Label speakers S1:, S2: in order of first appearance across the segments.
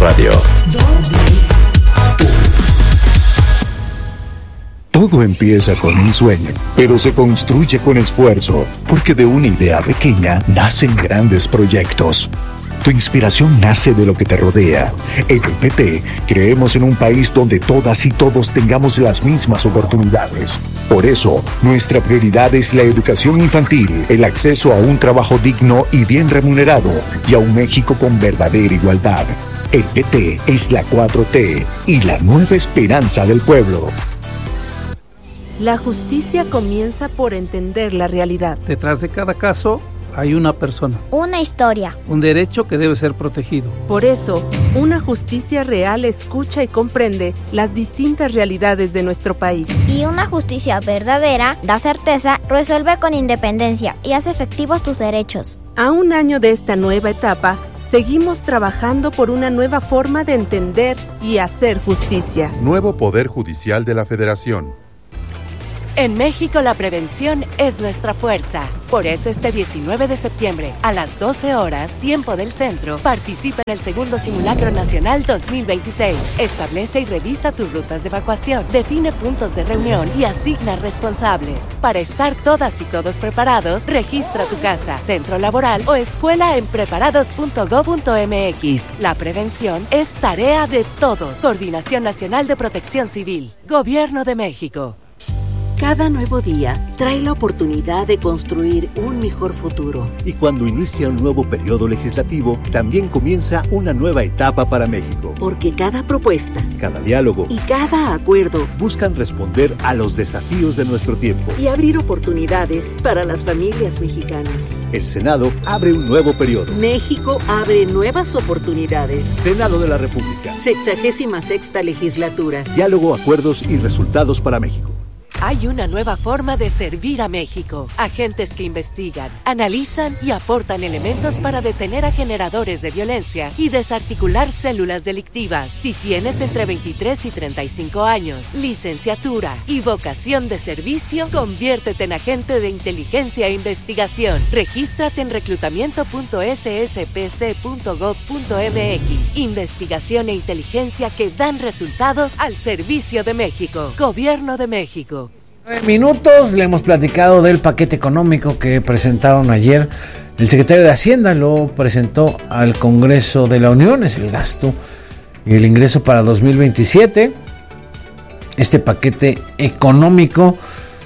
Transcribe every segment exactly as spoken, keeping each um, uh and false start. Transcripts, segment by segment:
S1: Radio. Todo empieza con un sueño, pero se construye con esfuerzo, porque de una idea pequeña nacen grandes proyectos. Tu inspiración nace de lo que te rodea. En el P T creemos en un país donde todas y todos tengamos las mismas oportunidades. Por eso, nuestra prioridad es la educación infantil, el acceso a un trabajo digno y bien remunerado, y a un México con verdadera igualdad. El P T es la cuatro T y la nueva esperanza del pueblo.
S2: La justicia comienza por entender la realidad.
S3: Detrás de cada caso hay una persona.
S4: Una historia.
S3: Un derecho que debe ser protegido.
S2: Por eso, una justicia real escucha y comprende las distintas realidades de nuestro país.
S4: Y una justicia verdadera da certeza, resuelve con independencia y hace efectivos tus derechos.
S2: A un año de esta nueva etapa, seguimos trabajando por una nueva forma de entender y hacer justicia.
S5: Nuevo Poder Judicial de la Federación.
S6: En México la prevención es nuestra fuerza. Por eso este diecinueve de septiembre, a las doce horas, tiempo del centro, participa en el segundo Simulacro Nacional dos mil veintiséis. Establece y revisa tus rutas de evacuación, define puntos de reunión y asigna responsables. Para estar todas y todos preparados, registra tu casa, centro laboral o escuela en preparados punto gob punto eme equis. La prevención es tarea de todos. Coordinación Nacional de Protección Civil. Gobierno de México.
S7: Cada nuevo día trae la oportunidad de construir un mejor futuro.
S8: Y cuando inicia un nuevo periodo legislativo, también comienza una nueva etapa para México.
S7: Porque cada propuesta,
S8: cada diálogo
S7: y cada acuerdo
S8: buscan responder a los desafíos de nuestro tiempo
S7: y abrir oportunidades para las familias mexicanas.
S8: El Senado abre un nuevo periodo.
S7: México abre nuevas oportunidades.
S8: Senado de la República.
S7: Sexagésima sexta legislatura.
S8: Diálogo, acuerdos y resultados para México.
S6: Hay una nueva forma de servir a México. Agentes que investigan, analizan y aportan elementos para detener a generadores de violencia y desarticular células delictivas. Si tienes entre veintitrés y treinta y cinco años, licenciatura y vocación de servicio, conviértete en agente de inteligencia e investigación. Regístrate en reclutamiento punto ese ese pe ce punto gob punto eme equis. Investigación e inteligencia que dan resultados al servicio de México. Gobierno de México.
S9: Minutos, le hemos platicado del paquete económico que presentaron ayer. El secretario de Hacienda lo presentó al Congreso de la Unión, es el gasto y el ingreso para dos mil veintisiete. Este paquete económico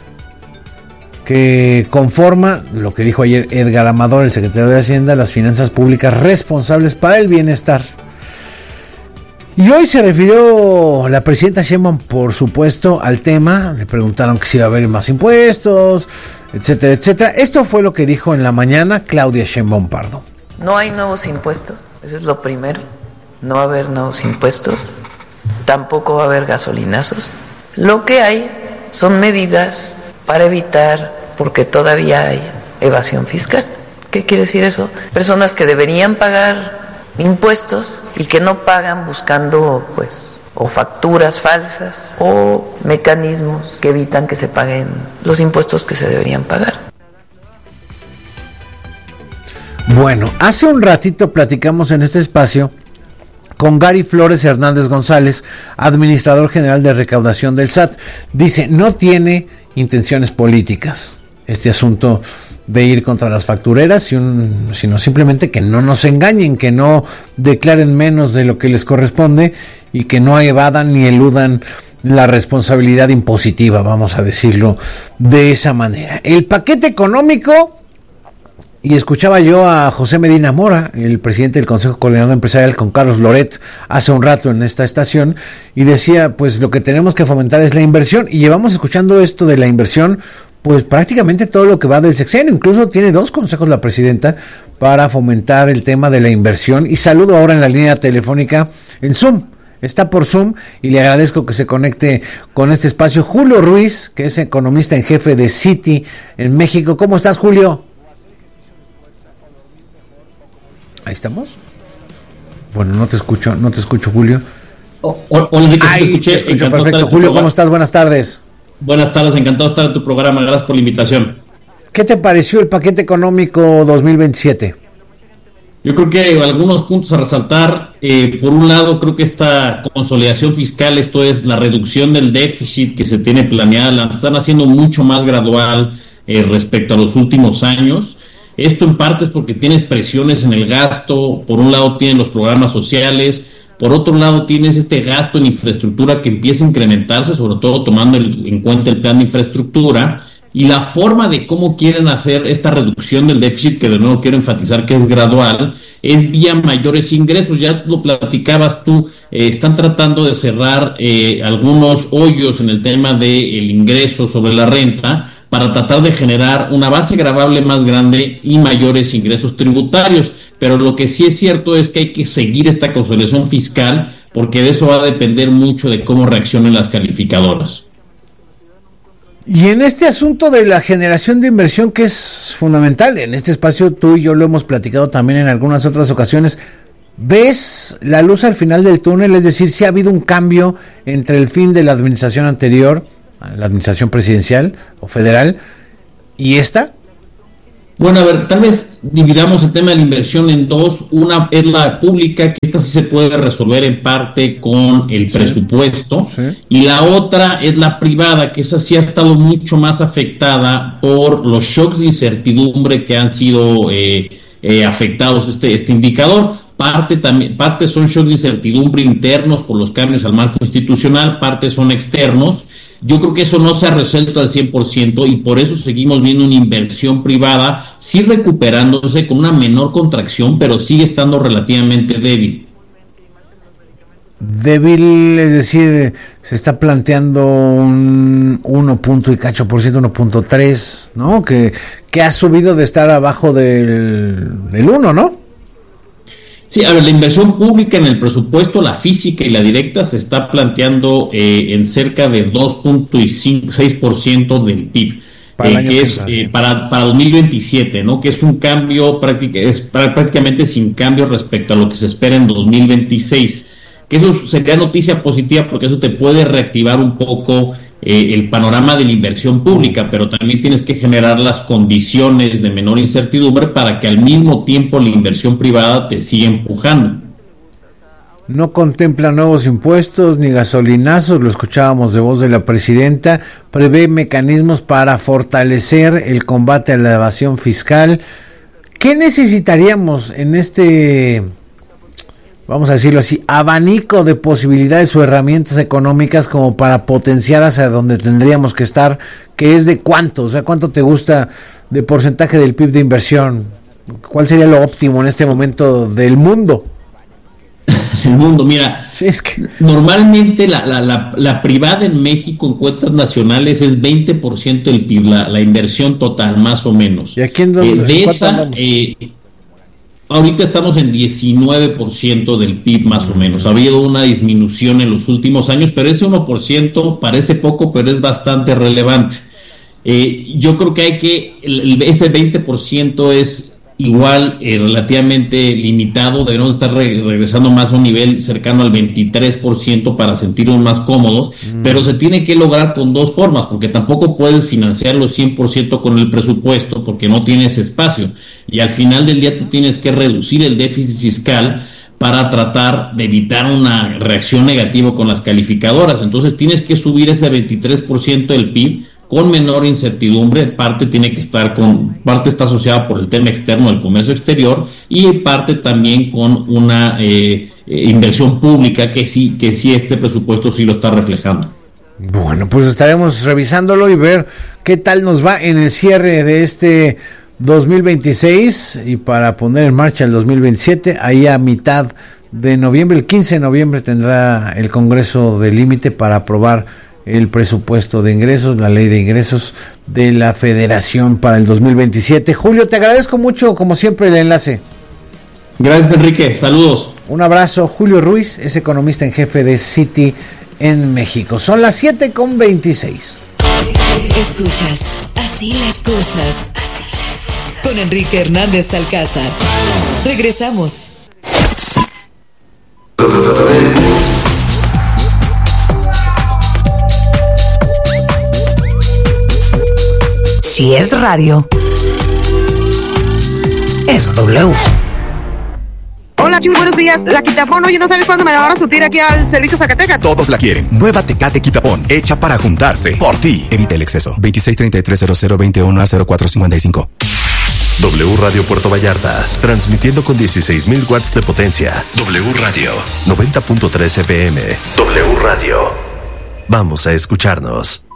S9: que conforma, lo que dijo ayer Edgar Amador, el secretario de Hacienda, las finanzas públicas responsables para el bienestar. Y hoy se refirió la presidenta Sheinbaum, por supuesto, al tema. Le preguntaron que si iba a haber más impuestos, etcétera, etcétera. Esto fue lo que dijo en la mañana Claudia Sheinbaum Pardo.
S10: No hay nuevos impuestos, eso es lo primero. No va a haber nuevos impuestos, tampoco va a haber gasolinazos. Lo que hay son medidas para evitar, porque todavía hay evasión fiscal. ¿Qué quiere decir eso? Personas que deberían pagar impuestos y que no pagan buscando pues o facturas falsas o mecanismos que evitan que se paguen los impuestos que se deberían pagar.
S9: Bueno, hace un ratito platicamos en este espacio con Gary Flores Hernández González, administrador general de recaudación del S A T. Dice, no tiene intenciones políticas este asunto de ir contra las factureras, sino simplemente que no nos engañen, que no declaren menos de lo que les corresponde y que no evadan ni eludan la responsabilidad impositiva, vamos a decirlo de esa manera. El paquete económico, y escuchaba yo a José Medina Mora, el presidente del Consejo Coordinador Empresarial, con Carlos Loret hace un rato en esta estación, y decía, pues lo que tenemos que fomentar es la inversión, y llevamos escuchando esto de la inversión pues prácticamente todo lo que va del sexenio. Incluso tiene dos consejos la presidenta para fomentar el tema de la inversión. Y saludo ahora en la línea telefónica en Zoom, está por Zoom, y le agradezco que se conecte con este espacio Julio Ruiz, que es economista en jefe de Citi en México. ¿Cómo estás, Julio? Ahí estamos. Bueno, no te escucho, no te escucho, Julio.
S11: Oh, hola, Enrique,
S9: Ahí,
S11: te escuché.
S9: te escucho perfecto. Julio, ¿cómo estás? Buenas tardes.
S11: Buenas tardes, encantado de estar en tu programa, gracias por la invitación.
S9: ¿Qué te pareció el paquete económico dos mil veintisiete?
S11: Yo Yo creo que hay algunos puntos a resaltar. Eh, por un lado, creo que esta consolidación fiscal, esto es la reducción del déficit que se tiene planeada, la están haciendo mucho más gradual eh, respecto a los últimos años. Esto en parte es porque tienes presiones en el gasto. Por un lado tienes los programas sociales, por otro lado tienes este gasto en infraestructura que empieza a incrementarse, sobre todo tomando el, en cuenta el plan de infraestructura. Y la forma de cómo quieren hacer esta reducción del déficit, que de nuevo quiero enfatizar que es gradual, es vía mayores ingresos. Ya lo platicabas tú, eh, están tratando de cerrar eh, algunos hoyos en el tema del ingreso sobre la renta para tratar de generar una base gravable más grande y mayores ingresos tributarios. Pero lo que sí es cierto es que hay que seguir esta consolidación fiscal, porque de eso va a depender mucho de cómo reaccionen las calificadoras.
S9: Y en este asunto de la generación de inversión, que es fundamental, en este espacio tú y yo lo hemos platicado también en algunas otras ocasiones, ¿ves la luz al final del túnel? Es decir, si ha habido un cambio entre el fin de la administración anterior, la administración presidencial o federal, y esta.
S11: Bueno, a ver, tal vez dividamos el tema de la inversión en dos. Una es la pública, que esta sí se puede resolver en parte con el presupuesto, sí, sí. Y la otra es la privada, que esa sí ha estado mucho más afectada por los shocks de incertidumbre que han sido eh, eh, afectados este, este indicador. Parte también, parte son shocks de incertidumbre internos por los cambios al marco institucional, parte son externos. Yo creo que eso no se ha resuelto al cien por ciento y por eso seguimos viendo una inversión privada, sí recuperándose con una menor contracción, pero sigue estando relativamente débil.
S9: Débil, es decir, se está planteando un uno punto y cacho por ciento, uno punto tres, ¿no? Que, que ha subido de estar abajo del, del uno, ¿no?
S11: Sí, a ver, la inversión pública en el presupuesto, la física y la directa, se está planteando eh, en cerca de dos punto seis por ciento del P I B, para eh, que es eh, para, para dos mil veintisiete, ¿no? Que es un cambio práctica, es prácticamente sin cambio respecto a lo que se espera en dos mil veintiséis. Que eso sería noticia positiva porque eso te puede reactivar un poco eh, el panorama de la inversión pública, pero también tienes que generar las condiciones de menor incertidumbre para que al mismo tiempo la inversión privada te siga empujando.
S9: No contempla nuevos impuestos ni gasolinazos, lo escuchábamos de voz de la presidenta. Prevé mecanismos para fortalecer el combate a la evasión fiscal. ¿Qué necesitaríamos en este, vamos a decirlo así, abanico de posibilidades o herramientas económicas como para potenciar hacia donde tendríamos que estar, que es de cuánto? O sea, ¿cuánto te gusta de porcentaje del P I B de inversión? ¿Cuál sería lo óptimo en este momento del mundo?
S11: El mundo, mira,
S9: sí, es que
S11: normalmente la, la, la, la privada en México en cuentas nacionales es veinte por ciento del P I B, la, la inversión total, más o menos.
S9: ¿Y aquí en dónde?
S11: Eh, de esa, eh, ahorita estamos en diecinueve por ciento del P I B más o menos. Ha habido una disminución en los últimos años, pero ese uno por ciento parece poco, pero es bastante relevante. Eh, yo creo que hay que, el, ese veinte por ciento es igual eh, relativamente limitado. Debemos estar re- regresando más a un nivel cercano al veintitrés por ciento para sentirnos más cómodos, mm. pero se tiene que lograr con dos formas, porque tampoco puedes financiarlo cien por ciento con el presupuesto, porque no tienes espacio, y al final del día tú tienes que reducir el déficit fiscal para tratar de evitar una reacción negativa con las calificadoras. Entonces tienes que subir ese veintitrés por ciento del P I B con menor incertidumbre. Parte tiene que estar con, parte está asociada por el tema externo del comercio exterior, y parte también con una eh, eh, inversión pública que sí, que sí este presupuesto sí lo está reflejando.
S9: Bueno, pues estaremos revisándolo y ver qué tal nos va en el cierre de este dos mil veintiséis, y para poner en marcha el dos mil veintisiete, ahí a mitad de noviembre, el quince de noviembre, tendrá el Congreso de límite para aprobar el presupuesto de ingresos, la ley de ingresos de la Federación para el dos mil veintisiete. Julio, te agradezco mucho, como siempre, el enlace.
S11: Gracias, Enrique. Saludos.
S9: Un abrazo. Julio Ruiz es economista en jefe de Citi en México. Son las siete con veintiséis.
S12: Escuchas Así las cosas, así las cosas, con Enrique Hernández Alcázar. Regresamos.
S13: Si es radio, es W. Hola, Chuy, buenos días. La Quitapón, oye, ¿no sabes cuándo me la van a surtir aquí al servicio Zacatecas?
S14: Todos la quieren. Nueva Tecate Quitapón, hecha para juntarse. Por ti. Evita el exceso. veintiséis treinta y tres cero cero veintiuno a cero cuatro cincuenta y cinco.
S15: W Radio Puerto Vallarta, transmitiendo con dieciséis mil watts de potencia. W Radio, noventa punto tres F M. W Radio. Vamos a escucharnos.